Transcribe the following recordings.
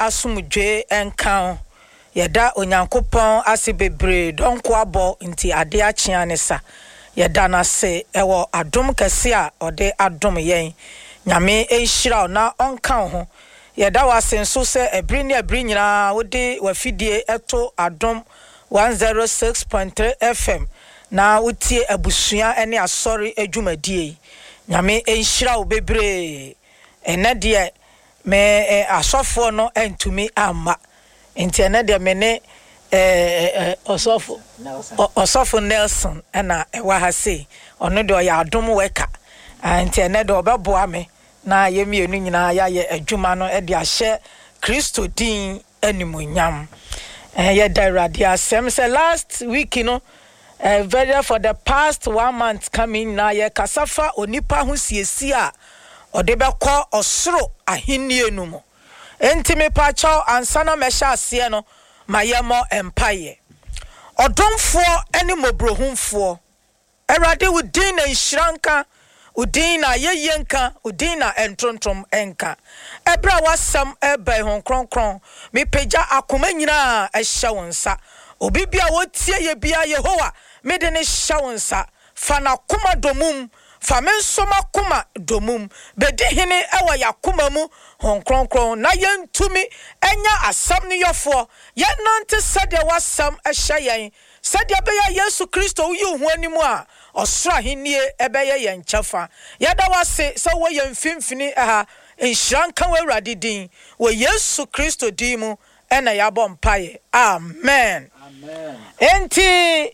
asumdwe enkan yeda onyankopon ase bebre donko abo nti ade achia ne sa yeda na se ewo adom kese a ode adom yen nyame enhira na onkan ho yeda wasenso se ebri ne ebri nyina wode wafidie eto adom 106.3 FM na utie abusua ene asori adwumadie nyame enhira wo bebre ene de me asofo no entumi amma enti ene de me ne osofo Nelson na ewa ha sei ono de oya adom weka enti ene de obeboa me na yemienu nyina ya ye adwuma no e de ahye Kristo din animunyam ye dirade asem say last week very for the past 1 month coming na ye kasafa onipa ho siesi a odebekọ osoro ahennie nu mu enti me pa chaw ansana mesha ase no mayemo empire odomfo ene mobrohumfo erade wudin na nhranka udin na yeyenka udin na entrontom enka ebra wasam ebe hon kronkron me pagya akoma nyina ehye wonsa obibia wotie ye bia Yehowa me de ne hye fana kuma domum famensoma kuma domum bedi hene ewa yakuma mu hon kronkron na yentumi enya asam ne yofo ye nante sade wasam ehye yen sade be ya Yesu Kristo uyi hu animu a osra henie ebe ye yenchafa yada wase so wo yemfimfini aha enhranka wawrade din wo Yesu Kristo dimu ena yabo mpaye amen enti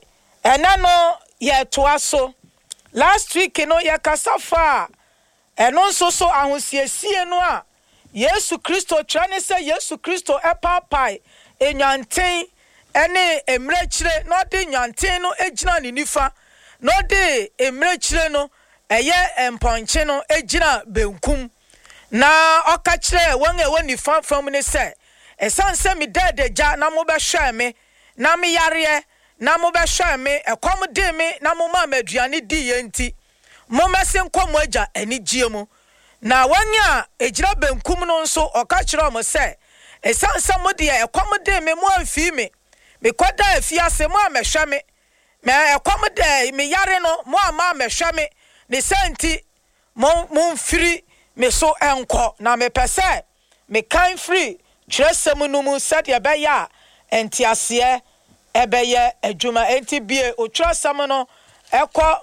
enano ye toaso last week ye kasafa eno so ahosiesie no a Yesu Kristo trane se Yesu Kristo epapai enyanten ene emrechire no de nyanten no ejina ne nifa no de emrechire no eye emponche no ejina benkum na okachire won ewo nifa fam ne se esanse mi dedeja na mo be hwe me na me yare na mo be hwe me ekom de me na mo ma maduane di yenti mo mese nkom agya ani gie mu na wanya ejira benkum no nso okachire mo se esanse mo de ekom de me mo amfi me koda afiase mo amehwe me ekom de me yare no mo ama amehwe me ne senti mo mfiri me so enko na me pese me kan free tresem no mu said ya be ya entiase ebeye adwuma enti bie otresem no ekọ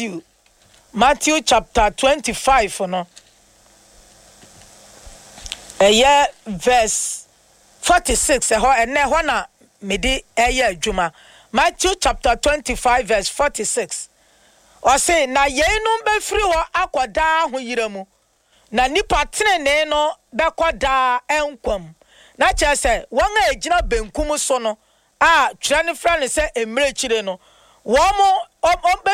Matthew chapter 25 no verse 46 ene ho na mede eye adwuma Matthew chapter 25 verse 46 o say na yenum be free ho akoda ho yiramu na nipa tenene no bekoda enkwam na chese won a ejina benkum so no a twere ne fra ne se emre chire no wo mo